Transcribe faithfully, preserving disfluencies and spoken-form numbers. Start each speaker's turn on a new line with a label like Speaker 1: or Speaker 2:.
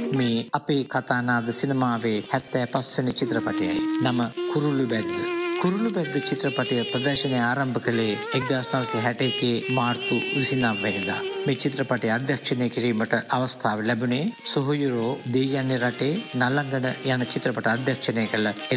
Speaker 1: මේ අපේ කතානාද සිනමාවේ හැත්තෑ පස් වෙනි චිත්‍රපටයයි. නම කුරුළු බැද්ද. කුරුළු බැද්ද චිත්‍රපටය ප්‍රදර්ශනය ආරම්භ කළේ එක්දාස් නවසිය හැට එකේ මාර්තු විසිනව වෙනිදා. මේ චිත්‍රපටය අධ්‍යක්ෂණය කිරීමට අවස්ථාව ලැබුණේ සොහොයුරෝ දෙයියන්නේ රටේ නලංගඩ යන චිත්‍රපට අධ්‍යක්ෂණය කළ